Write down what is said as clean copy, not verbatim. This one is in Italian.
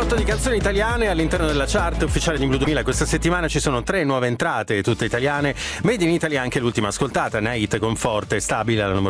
Salotto di canzoni italiane all'interno della chart ufficiale di Blue 2000. Questa settimana ci sono 3 nuove entrate, tutte italiane. Made in Italy anche l'ultima ascoltata, Night con Forte, stabile alla numero